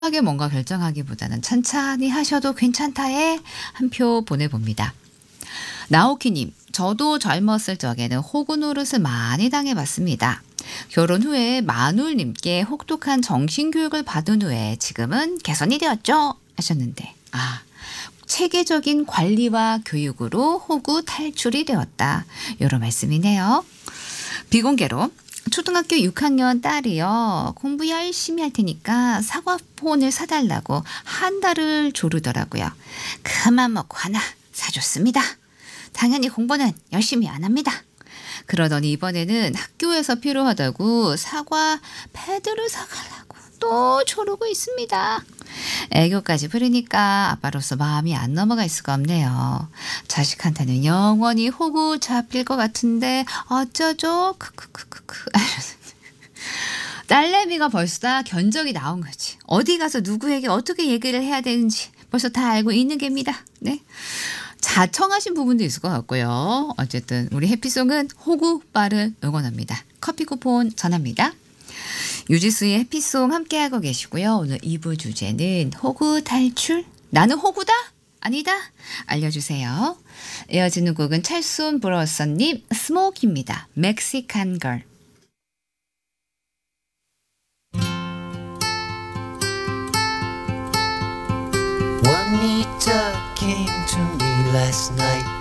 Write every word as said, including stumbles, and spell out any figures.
하게 뭔가 결정하기보다는 천천히 하셔도 괜찮다에 한 표 보내봅니다. 나오키님, 저도 젊었을 적에는 호구 노릇을 많이 당해봤습니다. 결혼 후에 마눌님께 혹독한 정신교육을 받은 후에 지금은 개선이 되었죠? 하셨는데, 아, 체계적인 관리와 교육으로 호구 탈출이 되었다. 이런 말씀이네요. 비공개로 초등학교 육 학년 딸이요. 공부 열심히 할 테니까 사과폰을 사달라고 한 달을 조르더라고요. 그만 먹고 하나 사줬습니다. 당연히 공부는 열심히 안 합니다. 그러더니 이번에는 학교에서 필요하다고 사과 패드를 사가려고 또 조르고 있습니다. 애교까지 부리니까 아빠로서 마음이 안 넘어갈 수가 없네요. 자식한테는 영원히 호구 잡힐 것 같은데 어쩌죠? 크크크크크. 딸내미가 벌써 다 견적이 나온 거지. 어디 가서 누구에게 어떻게 얘기를 해야 되는지 벌써 다 알고 있는 겁니다. 네. 자청하신 부분도 있을 것 같고요. 어쨌든 우리 해피송은 호구빠를 응원합니다. 커피 쿠폰 전합니다. 유지수의 해피송 함께하고 계시고요. 오늘 이 부 주제는 호구 탈출? 나는 호구다? 아니다? 알려주세요. 이어지는 곡은 찰순 브로서님 스모키입니다. 멕시칸 걸. Juanita came to me last night.